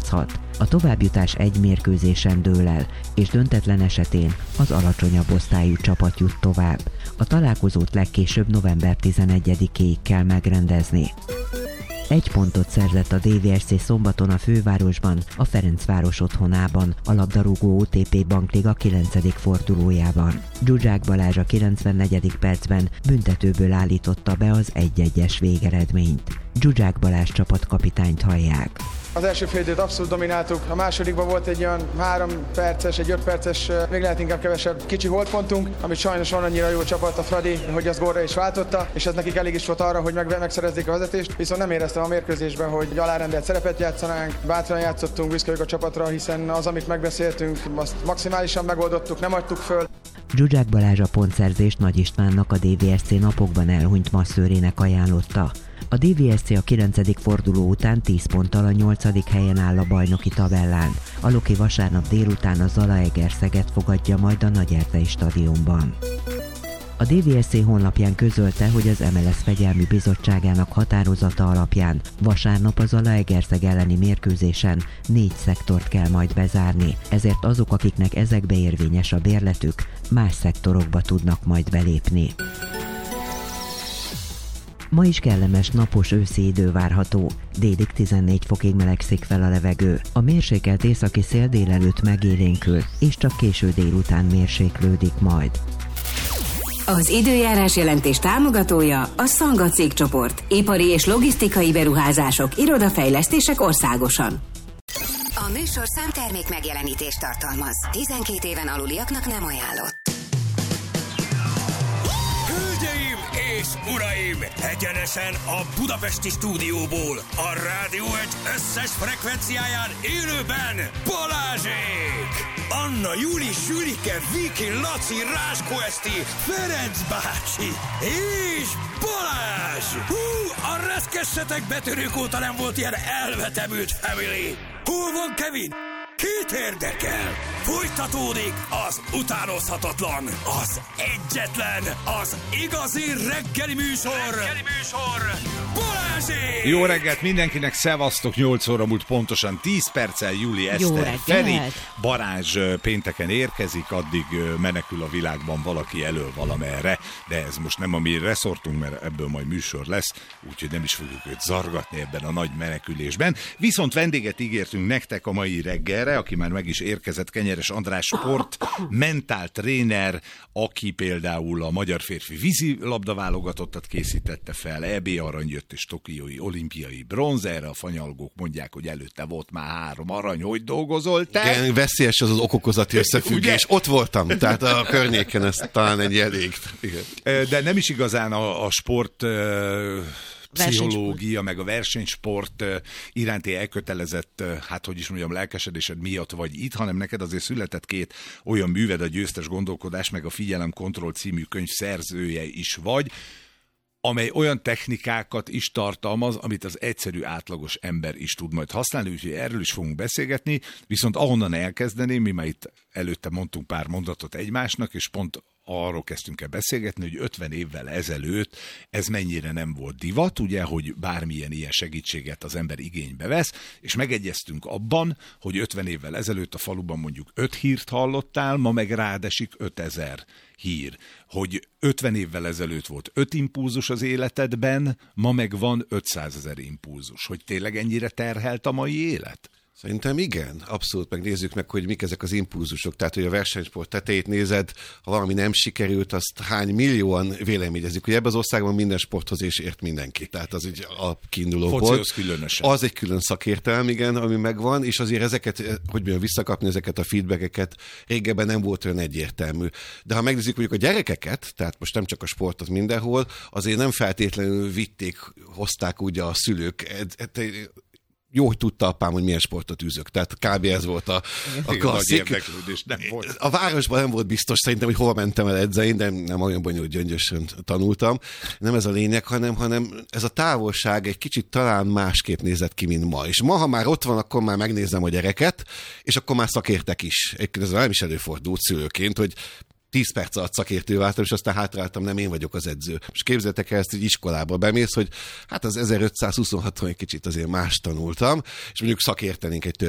játszhat. A továbbjutás egy mérkőzésen dől el, és döntetlen esetén az alacsonyabb osztályú csapat jut tovább. A találkozót legkésőbb november 11-éig kell megrendezni. 1 pontot szerzett a DVSC szombaton a fővárosban, a Ferencváros otthonában, a labdarúgó OTP Bankliga 9. fordulójában. Zsuzsák Balázs a 94. percben büntetőből állította be az 1-1-es végeredményt. Zsuzsák Balázs csapatkapitányt hallják. Az első félidőt abszolút domináltuk, a másodikban volt egy olyan 3 perces, egy 5 perces, még lehet inkább kevesebb kicsi holtpontunk, amit sajnos van annyira jó csapat a Fradi, hogy az gólra is váltotta, és ez nekik elég is volt arra, hogy megszerezzék a vezetést, viszont nem éreztem a mérkőzésben, hogy alárendelt szerepet játszanánk, bátran játszottunk, büszke vagyok a csapatra, hiszen az, amit megbeszéltünk, azt maximálisan megoldottuk, nem hagytuk föl. Zsuzsák Balázs a pontszerzést Nagy Istvánnak, a DVSC napokban elhunyt masszőrének ajánlotta. A DVSC a 9. forduló után 10 ponttal a 8. helyen áll a bajnoki tabellán. A Loki vasárnap délután a Zalaegerszeget fogadja majd a Nagyerdei stadionban. A DVSC honlapján közölte, hogy az MLS Fegyelmi Bizottságának határozata alapján vasárnap a Zalaegerszeg elleni mérkőzésen 4 szektort kell majd bezárni, ezért azok, akiknek ezekbe érvényes a bérletük, más szektorokba tudnak majd belépni. Ma is kellemes napos őszi idő várható, délig 14 fokig melegszik fel a levegő. A mérsékelt északi szél délelőtt megélénkül, és csak késő délután mérséklődik majd. Az időjárás jelentés támogatója a Szanga cégcsoport, ipari és logisztikai beruházások, irodafejlesztések országosan. A műsorszám termék megjelenítést tartalmaz. 12 éven aluliaknak nem ajánlott. Hölgyeim és uraim, egyenesen a budapesti stúdióból, a Rádió Egy összes frekvenciáján élőben Balázsék! Anna, Juli, Sülike, Viki, Laci, Ráskó Eszti, Ferenc bácsi és Balázs! Hú, a reszkessetek betörők óta nem volt ilyen elvetemült family! Hol van Kevin? Kit érdekel? Folytatódik az utánozhatatlan, az egyetlen, az igazi reggeli műsor! Balázsék! Jó reggelt mindenkinek, szevasztok, 8 óra múlt pontosan 10 perccel Júli Eszter Feri. Balázs pénteken érkezik, addig menekül a világban valaki elől valamerre, de ez most nem a mi reszortunk, mert ebből majd műsor lesz, úgyhogy nem is fogjuk őt zargatni ebben a nagy menekülésben. Viszont vendéget ígértünk nektek a mai reggelre, aki már meg is érkezett, Kenyeres András sport, mentál tréner, aki például a magyar férfi vízilabdaválogatottat készítette fel, EB arany jött és tokiói olimpiai bronz, erre a fanyalgók mondják, hogy előtte volt már 3 arany, hogy dolgozol te? Igen, veszélyes az okokozati összefüggés. Ott voltam, tehát a környéken ez talán egy elég. Igen. De nem is igazán a sport pszichológia, meg a versenysport iránti elkötelezett, hát hogy is mondjam, lelkesedésed miatt vagy itt, hanem neked azért született 2 olyan műved, a Győztes gondolkodás, meg a Figyelemkontroll című könyv szerzője is vagy, amely olyan technikákat is tartalmaz, amit az egyszerű átlagos ember is tud majd használni, úgyhogy erről is fogunk beszélgetni, viszont ahonnan elkezdeném, mi már itt előtte mondtunk pár mondatot egymásnak, és pont arról kezdtünk el beszélgetni, hogy 50 évvel ezelőtt ez mennyire nem volt divat, ugye, hogy bármilyen ilyen segítséget az ember igénybe vesz, és megegyeztünk abban, hogy 50 évvel ezelőtt a faluban mondjuk 5 hírt hallottál, ma meg rádesik 5000 hír. Hogy 50 évvel ezelőtt volt 5 impulzus az életedben, ma meg van 500 000 impulzus. Hogy tényleg ennyire terhelt a mai élet? Szerintem igen, abszolút megnézzük meg, hogy mik ezek az impulzusok. Tehát, hogy a versenysport tetejét nézed, ha valami nem sikerült, azt hány millióan véleményezik. Ugye ebben az országban minden sporthoz is ért mindenki. Tehát az így a kiindulóból. Focihoz különösen. Az egy külön szakértelem, igen, ami megvan, és azért ezeket, hogy mondjam, visszakapni ezeket a feedbackeket, régebben nem volt olyan egyértelmű. De ha megnézzük mondjuk a gyerekeket, tehát most nem csak a sportot mindenhol, azért nem feltétlenül hozták ugye a szülők. Jó, hogy tudta apám, hogy milyen sportot űzök. Tehát kb. Ez volt a klasszik. A városban nem volt biztos szerintem, hogy hova mentem el edzeni, de nem olyan bonyolult, gyöngyösen tanultam. Nem ez a lényeg, hanem ez a távolság egy kicsit talán másképp nézett ki, mint ma. És ma, ha már ott van, akkor már megnézem a gyereket, és akkor már szakértek is. Egyébként ez nem is előfordult szülőként, hogy 10 perc alatt szakértő váltam, és aztán hátráltam, nem én vagyok az edző. És képzeljétek el, ezt egy iskolába bemész, hogy hát az 1526-on egy kicsit azért más tanultam, és mondjuk szakértenénk egy